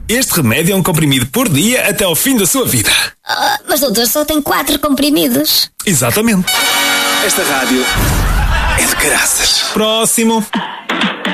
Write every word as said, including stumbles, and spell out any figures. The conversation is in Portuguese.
Este remédio é um comprimido por dia até ao fim da sua vida. Ah, mas doutor, só tem quatro comprimidos. Exatamente. Esta rádio é de caraças. Próximo.